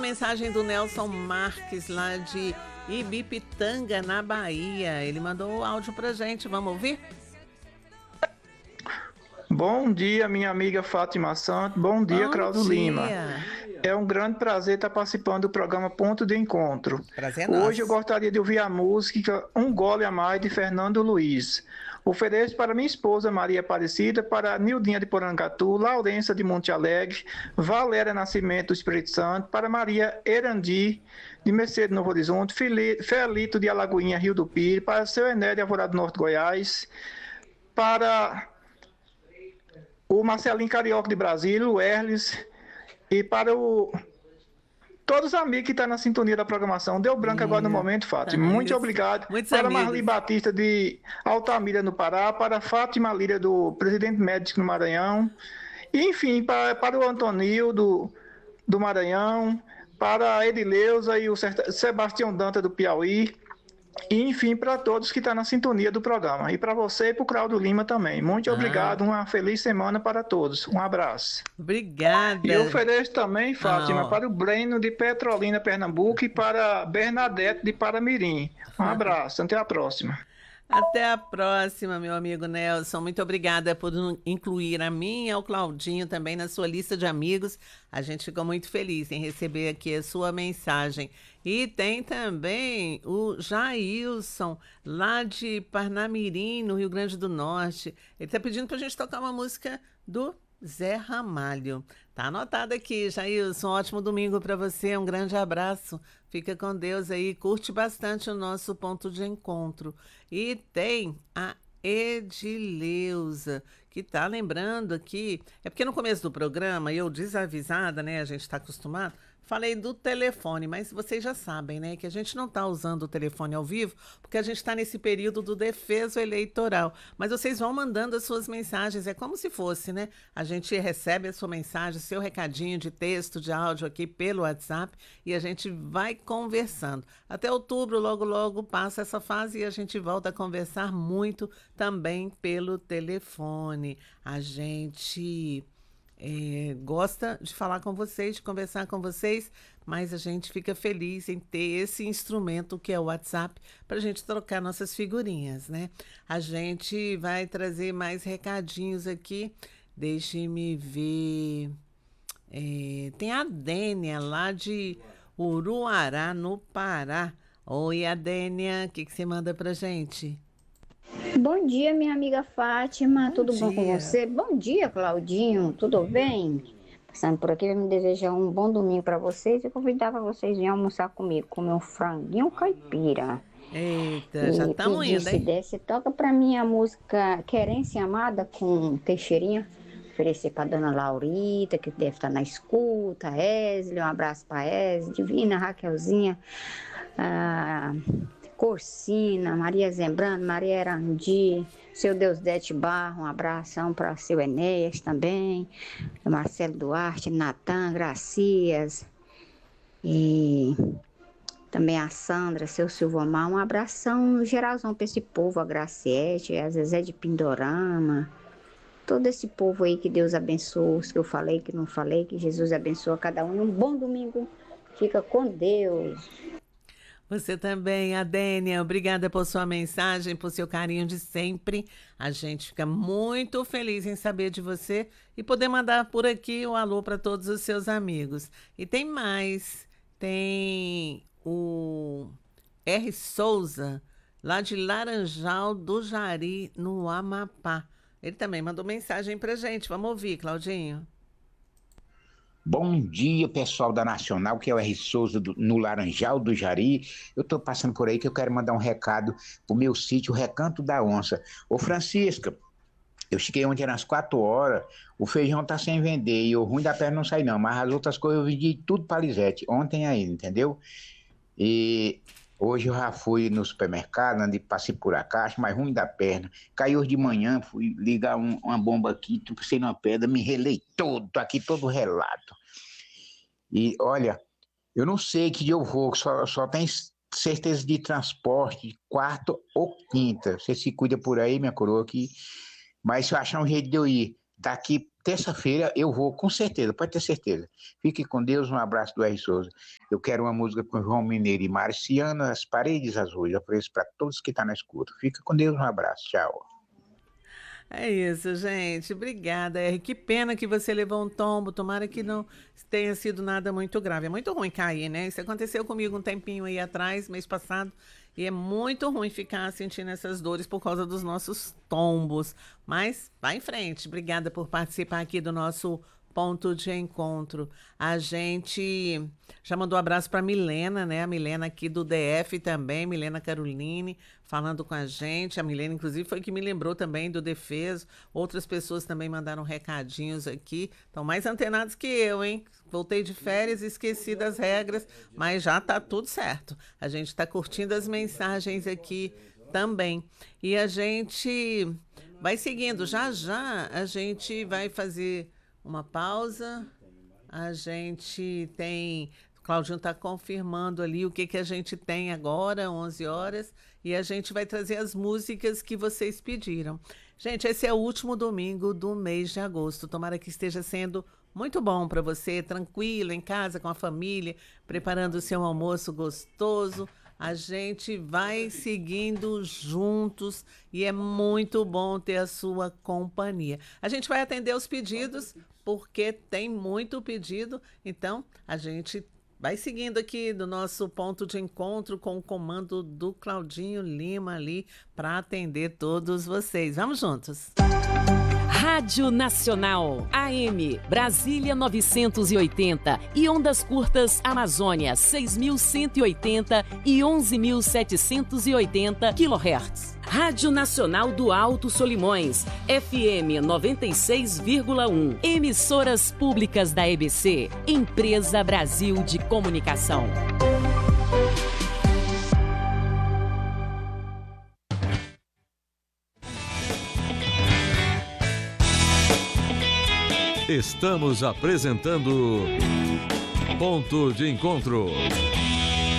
mensagem do Nelson Marques, lá de Ibipitanga, na Bahia. Ele mandou o áudio pra gente, vamos ouvir? Bom dia, minha amiga Fátima Santos. Bom dia, Claudio Lima. É um grande prazer estar participando do programa Ponto de Encontro. Prazer é Hoje eu nosso. gostaria de ouvir a música Um Gole a Mais, de Fernando Luiz. Ofereço para minha esposa Maria Aparecida, para Nildinha de Porangatu, Laurença de Monte Alegre, Valéria Nascimento do Espírito Santo, para Maria Erandi de Mercedes Novo Horizonte, Felito de Alagoinha, Rio do Pires, para seu Ené de Alvorada Norte, Goiás, para o Marcelinho Carioca de Brasília, o Erles, e para todos os amigos que estão na sintonia da programação. Deu branco agora no momento, Fátima. Muito obrigado. Muitos para amigos. Marli Batista de Altamira, no Pará, para Fátima Líria, do Presidente Médico no Maranhão, e, enfim, para o Antonil do Maranhão, para a Edileuza e o Sebastião Danta do Piauí, e, enfim, para todos que estão na sintonia do programa. E para você e para o Claudio Lima também. Muito obrigado. Uma feliz semana para todos. Um abraço. Obrigada. E eu ofereço também, Fátima, para o Breno de Petrolina, Pernambuco, e para Bernadette de Paramirim. Um abraço. Até a próxima. Até a próxima, meu amigo Nelson. Muito obrigada por incluir a mim e ao Claudinho também na sua lista de amigos. A gente ficou muito feliz em receber aqui a sua mensagem. E tem também o Jailson, lá de Parnamirim, no Rio Grande do Norte. Ele está pedindo para a gente tocar uma música do Zé Ramalho. Tá anotado aqui, Jailson. Ótimo domingo para você. Um grande abraço. Fica com Deus aí. Curte bastante o nosso ponto de encontro. E tem a Edileuza, que tá lembrando aqui. É porque no começo do programa, eu desavisada, né? A gente tá acostumado. Falei do telefone, mas vocês já sabem, né, que a gente não está usando o telefone ao vivo, porque a gente está nesse período do defeso eleitoral. Mas vocês vão mandando as suas mensagens, é como se fosse, né? A gente recebe a sua mensagem, seu recadinho de texto, de áudio aqui pelo WhatsApp e a gente vai conversando. Até outubro, logo, logo passa essa fase e a gente volta a conversar muito também pelo telefone. A gente gosta de falar com vocês, de conversar com vocês, mas a gente fica feliz em ter esse instrumento que é o WhatsApp para a gente trocar nossas figurinhas, né? A gente vai trazer mais recadinhos aqui. Deixe-me ver. Tem a Dênia, lá de Uruará, no Pará. Oi, Adênia, o que você manda pra gente? Bom dia, minha amiga Fátima, tudo bom com dia. você? Bom dia, Claudinho, tudo bem? Passando por aqui, eu me desejar um bom domingo para vocês e convidar para vocês virem almoçar comigo, comer um franguinho caipira. Eita, já estamos indo, se hein? desce, toca para mim a música Querência Amada com Teixeirinha. Oferecer para dona Laurita, que deve estar na escuta, Esli, um abraço para Esli, Divina, Raquelzinha, Corsina, Maria Zembrano, Maria Erandi, seu Deusdete Barro, um abração para seu Enéas também, Marcelo Duarte, Natan, Gracias, e também a Sandra, seu Silvomar, um abração geralzão para esse povo, a Graciete, a Zezé de Pindorama, todo esse povo aí, que Deus abençoe, os que eu falei, que não falei, que Jesus abençoe cada um, um bom domingo, fica com Deus. Você também, Adênia, obrigada por sua mensagem, por seu carinho de sempre. A gente fica muito feliz em saber de você e poder mandar por aqui um alô para todos os seus amigos. E tem mais, tem o R. Souza, lá de Laranjal do Jari, no Amapá. Ele também mandou mensagem pra gente. Vamos ouvir, Claudinho. Bom dia, pessoal da Nacional, que é o R. Souza, no Laranjal do Jari. Eu estou passando por aí que eu quero mandar um recado pro meu sítio Recanto da Onça. Ô, Francisca, eu cheguei ontem às 4 horas, o feijão tá sem vender e o ruim da perna não sai não, mas as outras coisas eu vendi tudo para Lisete, ontem ainda, entendeu? E hoje eu já fui no supermercado, passei por a caixa, mas ruim da perna. Caiu hoje de manhã, fui ligar uma bomba aqui, tropecei numa pedra, me relei todo, tô aqui todo relado. E olha, eu não sei que dia eu vou, só tem certeza de transporte, quarta ou quinta. Você se cuida por aí, minha coroa, aqui. Mas se eu achar um jeito de eu ir daqui terça-feira eu vou, com certeza, pode ter certeza. Fique com Deus, um abraço do R. Souza. Eu quero uma música com João Mineiro e Marciano, As Paredes Azuis. Eu ofereço para todos que estão na escuta. Fica com Deus, um abraço. Tchau. É isso, gente. Obrigada, R. Que pena que você levou um tombo. Tomara que não tenha sido nada muito grave. É muito ruim cair, né? Isso aconteceu comigo um tempinho aí atrás, mês passado. E é muito ruim ficar sentindo essas dores por causa dos nossos tombos. Mas vai em frente. Obrigada por participar aqui do nosso ponto de encontro. A gente já mandou um abraço para Milena, né? A Milena aqui do DF também, Milena Caroline, falando com a gente. A Milena, inclusive, foi que me lembrou também do Defeso. Outras pessoas também mandaram recadinhos aqui. Estão mais antenados que eu, hein? Voltei de férias, esqueci das regras, mas já tá tudo certo. A gente está curtindo as mensagens aqui também. E a gente vai seguindo. Já já a gente vai fazer uma pausa. A gente tem... O Claudinho está confirmando ali o que a gente tem agora, 11 horas, e a gente vai trazer as músicas que vocês pediram. Gente, esse é o último domingo do mês de agosto. Tomara que esteja sendo muito bom para você, tranquilo, em casa, com a família, preparando o seu almoço gostoso. A gente vai seguindo juntos e é muito bom ter a sua companhia. A gente vai atender os pedidos, porque tem muito pedido, então a gente vai seguindo aqui do nosso ponto de encontro com o comando do Claudinho Lima ali para atender todos vocês. Vamos juntos. Rádio Nacional, AM, Brasília 980 e ondas curtas Amazônia 6.180 e 11.780 kHz. Rádio Nacional do Alto Solimões, FM 96,1. Emissoras públicas da EBC, Empresa Brasil de Comunicação. Estamos apresentando Ponto de Encontro.